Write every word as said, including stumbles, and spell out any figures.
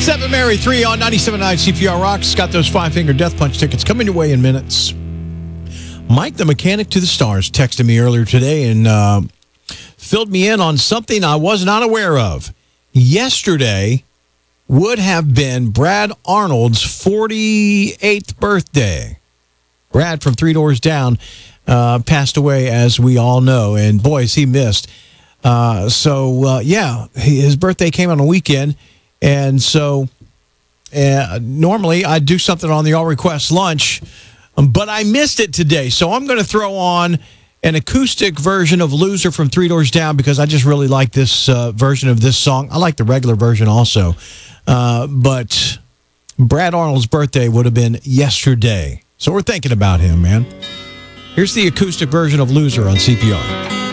Seven Mary, three on ninety-seven point nine C P R Rocks. Got those five-finger death punch tickets coming your way in minutes. Mike, the mechanic to the stars, texted me earlier today and uh, filled me in on something I was not aware of. Yesterday would have been Brad Arnold's forty-eighth birthday. Brad from Three Doors Down uh, passed away, as we all know, and boy, is he missed. Uh, so, uh, yeah, his birthday came on a weekend, and so uh, normally I'd do something on the All Request Lunch, but I missed it today. So I'm going to throw on an acoustic version of Loser from Three Doors Down because I just really like this uh, version of this song. I like the regular version also. Uh, but Brad Arnold's birthday would have been yesterday. So we're thinking about him, man. Here's the acoustic version of Loser on C P R.